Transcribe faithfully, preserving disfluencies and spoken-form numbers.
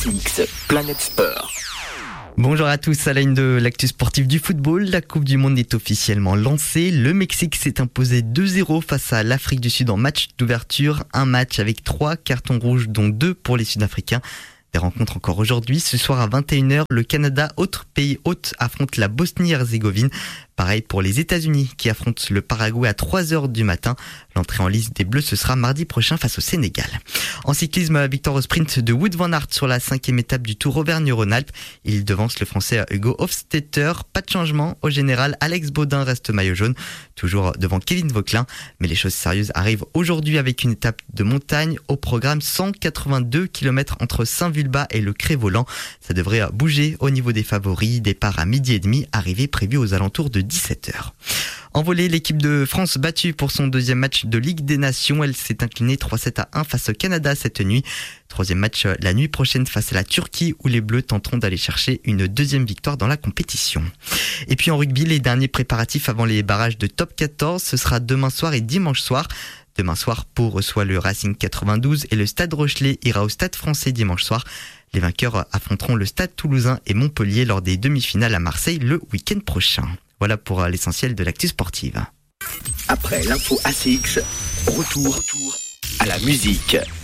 C X, Planète Sport. Bonjour à tous, à la une de l'actu sportif du football, la Coupe du Monde est officiellement lancée. Le Mexique s'est imposé deux zéro face à l'Afrique du Sud en match d'ouverture. Un match avec trois cartons rouges, dont deux pour les Sud-Africains. Des rencontres encore aujourd'hui. Ce soir à vingt et une heures, le Canada, autre pays hôte, affronte la Bosnie-Herzégovine. Pareil pour les États-Unis qui affrontent le Paraguay à trois heures du matin. L'entrée en lice des Bleus, ce sera mardi prochain face au Sénégal. En cyclisme, victoire au sprint de Wout van Aert sur la cinquième étape du Tour Auvergne-Rhône-Alpes. Il devance le Français Hugo Hofstetter. Pas de changement. Au général, Alex Baudin reste maillot jaune, toujours devant Kevin Vauquelin. Mais les choses sérieuses arrivent aujourd'hui avec une étape de montagne. Au programme, cent quatre-vingt-deux kilomètres entre Saint-Vulbas et le Cré-Voland. Ça devrait bouger au niveau des favoris. Départ à midi et demi, arrivée prévue aux alentours de dix-sept heures. En volley, l'équipe de France battue pour son deuxième match de Ligue des Nations. Elle s'est inclinée trois sept à un face au Canada cette nuit. Troisième match la nuit prochaine face à la Turquie où les Bleus tenteront d'aller chercher une deuxième victoire dans la compétition. Et puis en rugby, les derniers préparatifs avant les barrages de top quatorze, ce sera demain soir et dimanche soir. Demain soir, Pau reçoit le Racing quatre-vingt-douze et le Stade Rochelais ira au Stade Français dimanche soir. Les vainqueurs affronteront le Stade Toulousain et Montpellier lors des demi-finales à Marseille le week-end prochain. Voilà pour l'essentiel de l'actu sportive. Après l'info A C X, retour, retour à la musique.